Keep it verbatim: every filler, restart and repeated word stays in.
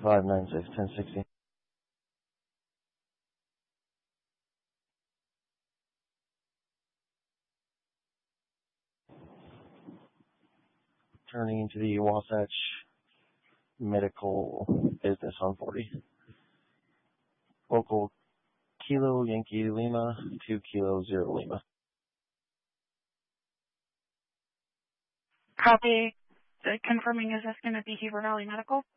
five nine six ten sixty. Turning to the Wasatch Medical Business on forty. Local Kilo Yankee Lima, two Kilo Zero Lima. Copy. Uh, confirming, is this going to be Heber Valley Medical?